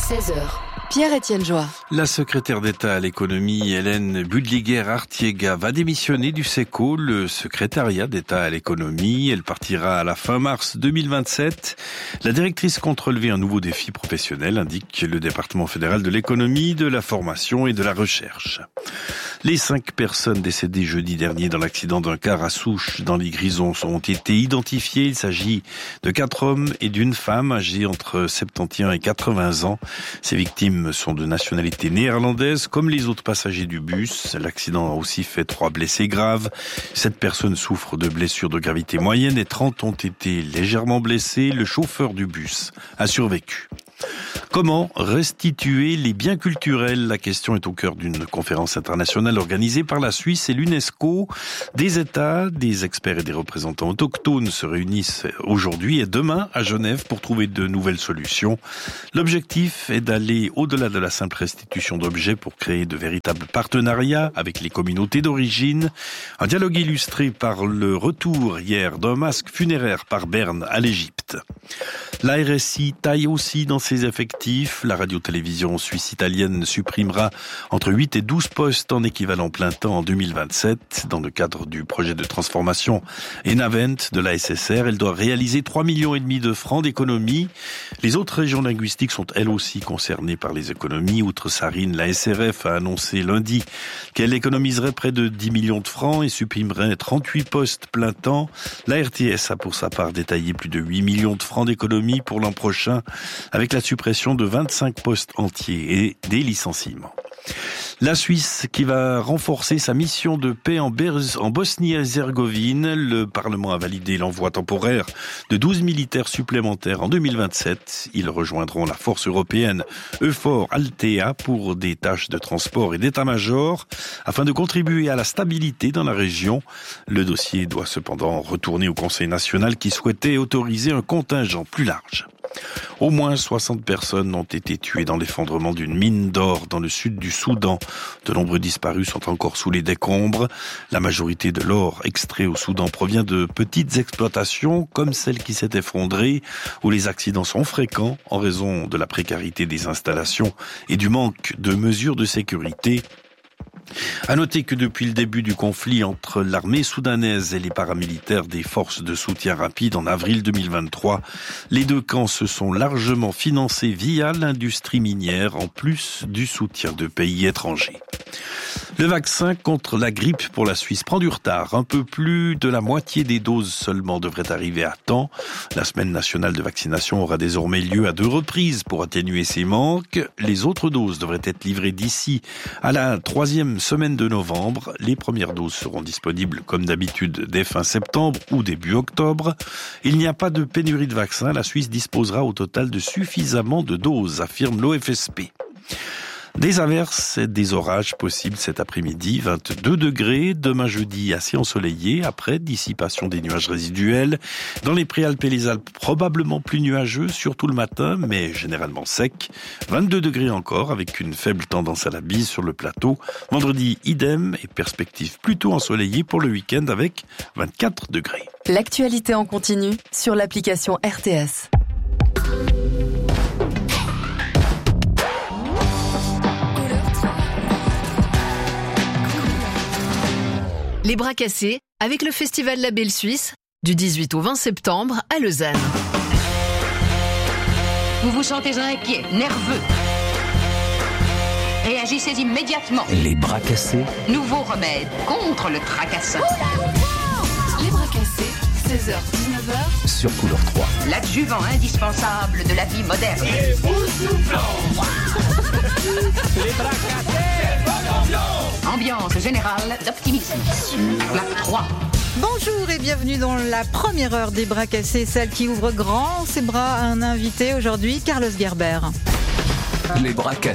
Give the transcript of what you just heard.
16h. Pierre-Étienne Joie. La secrétaire d'État à l'économie, Hélène Buddliger-Artiega, va démissionner du SECO, le secrétariat d'État à l'économie. Elle partira à la fin mars 2027. La directrice compte relever un nouveau défi professionnel, indique le département fédéral de l'économie, de la formation et de la recherche. Les 5 personnes décédées jeudi dernier dans l'accident d'un car à Souches dans les Grisons ont été identifiées. Il s'agit de 4 hommes et d'une femme âgés entre 71 et 80 ans. Ces victimes sont de nationalité néerlandaise, comme les autres passagers du bus. L'accident a aussi fait 3 blessés graves. 7 personnes souffrent de blessures de gravité moyenne et 30 ont été légèrement blessés. Le chauffeur du bus a survécu. Comment restituer les biens culturels? La question est au cœur d'une conférence internationale organisée par la Suisse et l'UNESCO. Des États, des experts et des représentants autochtones se réunissent aujourd'hui et demain à Genève pour trouver de nouvelles solutions. L'objectif est d'aller au-delà de la simple restitution d'objets pour créer de véritables partenariats avec les communautés d'origine. Un dialogue illustré par le retour hier d'un masque funéraire par Berne à l'Égypte. La RSI taille aussi dans ses effectifs. La radio-télévision suisse-italienne supprimera entre 8 et 12 postes en équivalent plein temps en 2027. Dans le cadre du projet de transformation Enavent de la SSR, elle doit réaliser 3,5 millions de francs d'économies. Les autres régions linguistiques sont elles aussi concernées par les économies. Outre-Sarine, la SRF a annoncé lundi qu'elle économiserait près de 10 millions de francs et supprimerait 38 postes plein temps. La RTS a pour sa part détaillé plus de 8 millions de francs d'économies pour l'an prochain, avec la suppression de 25 postes entiers et des licenciements. La Suisse qui va renforcer sa mission de paix en Bosnie-Herzégovine. Le Parlement a validé l'envoi temporaire de 12 militaires supplémentaires en 2027. Ils rejoindront la force européenne EUFOR Althea pour des tâches de transport et d'état-major afin de contribuer à la stabilité dans la région. Le dossier doit cependant retourner au Conseil national qui souhaitait autoriser un contingent plus large. Au moins 60 personnes ont été tuées dans l'effondrement d'une mine d'or dans le sud du Soudan. De nombreux disparus sont encore sous les décombres. La majorité de l'or extrait au Soudan provient de petites exploitations comme celle qui s'est effondrée, où les accidents sont fréquents en raison de la précarité des installations et du manque de mesures de sécurité. À noter que depuis le début du conflit entre l'armée soudanaise et les paramilitaires des forces de soutien rapide en avril 2023, les deux camps se sont largement financés via l'industrie minière en plus du soutien de pays étrangers. Le vaccin contre la grippe pour la Suisse prend du retard. Un peu plus de la moitié des doses seulement devraient arriver à temps. La semaine nationale de vaccination aura désormais lieu à 2 reprises pour atténuer ces manques. Les autres doses devraient être livrées d'ici à la 3e semaine de novembre. Les premières doses seront disponibles comme d'habitude dès fin septembre ou début octobre. Il n'y a pas de pénurie de vaccins. La Suisse disposera au total de suffisamment de doses, affirme l'OFSP. Des averses et des orages possibles cet après-midi, 22 degrés. Demain jeudi, assez ensoleillé, après dissipation des nuages résiduels. Dans les Préalpes et les Alpes, probablement plus nuageux, surtout le matin, mais généralement sec. 22 degrés encore, avec une faible tendance à la bise sur le plateau. Vendredi, idem, et perspective plutôt ensoleillée pour le week-end avec 24 degrés. L'actualité en continu sur l'application RTS. Les bras cassés avec le Festival La Belle Suisse du 18 au 20 septembre à Lausanne. Vous vous sentez inquiet, nerveux. Réagissez immédiatement. Les bras cassés. Nouveau remède contre le tracassin. Les bras cassés, 16h-19h Sur Couleur 3. L'adjuvant indispensable de la vie moderne. Les bras cassés. Ambiance générale d'optimisme. Plaque 3. Bonjour et bienvenue dans la première heure des bras cassés, celle qui ouvre grand ses bras à un invité aujourd'hui, Carlos Gerber. Les bras cassés.